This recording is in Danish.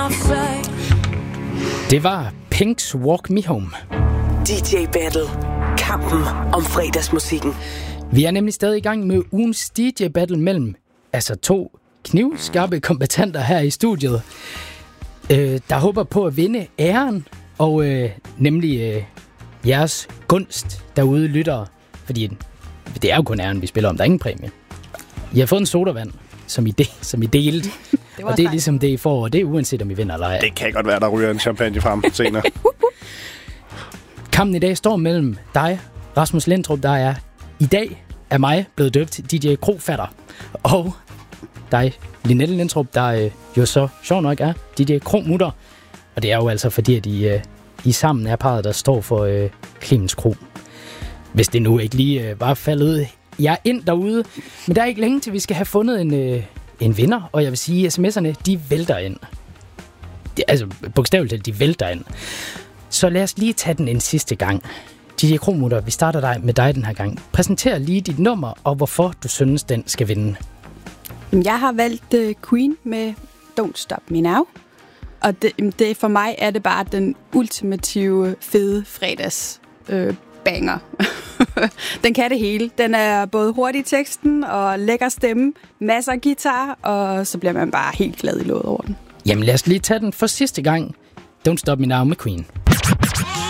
Det var Pink's Walk Me Home. DJ Battle. Kampen om fredagsmusikken. Vi er nemlig stadig i gang med ugens DJ Battle mellem to knivskarpe kombattanter her i studiet, der håber på at vinde æren og nemlig jeres gunst derude, lyttere. Fordi det er jo kun æren, vi spiller om. Der er ingen præmie. I har fået en sodavand, som I delte. Og det er ligesom det, I får, og det er uanset, om I vinder eller ej. Det kan godt være, der ryger en champagne frem senere. Kampen i dag står mellem dig, Rasmus Lindrup, der er i dag af mig blevet døbt DJ Krofatter, og dig, Linette Lindrup, der jo så sjov nok er DJ Kromutter. Og det er jo altså fordi, at I sammen er parret, der står for Clemens Kro. Hvis det nu ikke lige var faldet jer ind derude. Men der er ikke længe til, vi skal have fundet en vinder, og jeg vil sige, at sms'erne, de vælter ind. Bogstaveligt talt, de vælter ind. Så lad os lige tage den en sidste gang. DJ Kromutter, vi starter med dig den her gang. Præsenter lige dit nummer, og hvorfor du synes, den skal vinde. Jeg har valgt Queen med Don't Stop Me Now. Og det for mig er det bare den ultimative fede fredags banger. Den kan det hele. Den er både hurtig i teksten og lækker stemme, masser af guitar, og så bliver man bare helt glad i låget over den. Jamen lad os lige tage den for sidste gang. Don't Stop Me Now med Queen.